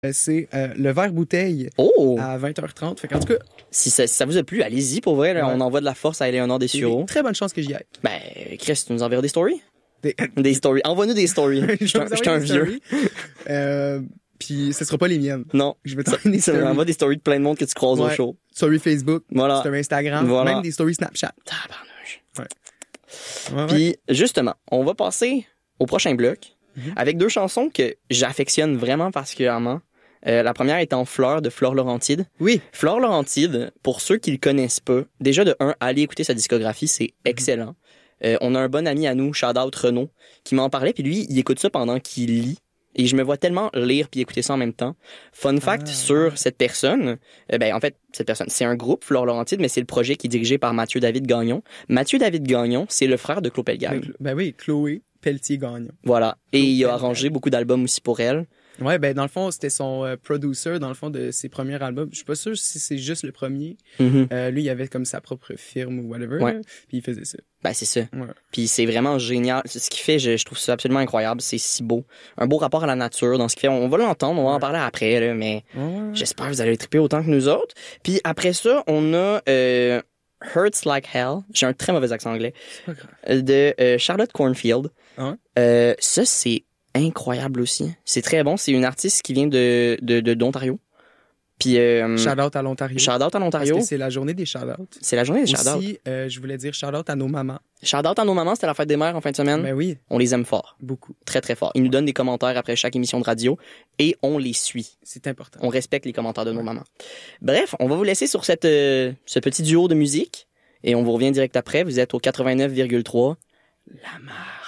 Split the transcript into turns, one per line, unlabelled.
C'est le verre bouteille à 20h30. Fait qu'en tout cas,
si ça vous a plu, allez-y pour vrai. Là, on envoie de la force à Éléonore Dessureau.
Très bonne chance que j'y aille.
Ben, Chris, tu nous enverras des stories? Des stories. Envoie-nous des stories. Je suis un vieux.
Puis ce sera pas les miennes.
Non.
Je vais t'envoyer des stories.
Envoie des stories de plein de monde que tu croises au show.
Story Facebook, story Instagram, même des stories Snapchat.
Puis justement, on va passer au prochain bloc avec 2 chansons que j'affectionne vraiment particulièrement. La première étant Fleur de Flore Laurentide.
Oui.
Flore Laurentide, pour ceux qui le connaissent pas, déjà de 1, allez écouter sa discographie, c'est excellent. On a un bon ami à nous, shout-out Renaud, qui m'en parlait, puis lui, il écoute ça pendant qu'il lit. Et je me vois tellement lire puis écouter ça en même temps. Fun fact sur cette personne, en fait, cette personne, c'est un groupe, Flore Laurentide, mais c'est le projet qui est dirigé par Mathieu David Gagnon. Mathieu David Gagnon, c'est le frère de Claude Pelgag.
Ben oui, Chloé Pelletier-Gagnon.
Voilà. Et il a arrangé beaucoup d'albums aussi pour elle.
Ouais, ben dans le fond, c'était son producer dans le fond de ses premiers albums. Je suis pas sûr si c'est juste le premier. Lui, il avait comme sa propre firme ou whatever.
Ouais.
Puis il faisait ça.
Ben c'est ça.
Ouais.
Puis c'est vraiment génial. Ce qu'il fait, je trouve ça absolument incroyable. C'est si beau. Un beau rapport à la nature dans ce qu'il fait. On va l'entendre, on va en parler après, là, mais j'espère que vous allez triper autant que nous autres. Puis après ça, on a Hurts Like Hell. J'ai un très mauvais accent anglais.
C'est pas grave.
De Charlotte Cornfield.
Ah
ça, c'est incroyable aussi. C'est très bon. C'est une artiste qui vient d'Ontario. Puis
shout-out à l'Ontario.
Shout-out à l'Ontario.
Parce que c'est la journée des shout-outs.
C'est la journée des shout-outs.
Aussi, je voulais dire shout-out à nos mamans.
Shout-out à nos mamans, c'était la fête des mères en fin de semaine.
Ben oui.
On les aime fort.
Beaucoup.
Très, très fort. Ils nous donnent des commentaires après chaque émission de radio et on les suit.
C'est important.
On respecte les commentaires de nos mamans. Bref, on va vous laisser sur ce petit duo de musique et on vous revient direct après. Vous êtes au 89,3. La marque.